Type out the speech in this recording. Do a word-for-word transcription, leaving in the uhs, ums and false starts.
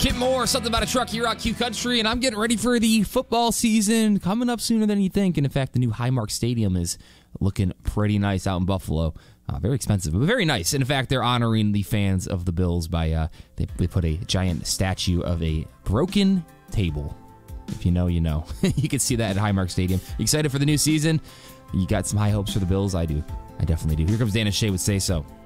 Kit Moore, Something About a Truck here on Q Country, and I'm getting ready for the football season coming up sooner than you think. And in fact, the new Highmark Stadium is looking pretty nice out in Buffalo. Uh, very expensive, but very nice. And in fact, they're honoring the fans of the Bills by uh, they, they put a giant statue of a broken table. If you know, you know. You can see that at Highmark Stadium. You excited for the new season? You got some high hopes for the Bills? I do. I definitely do. Here comes Dan and Shay with Say So.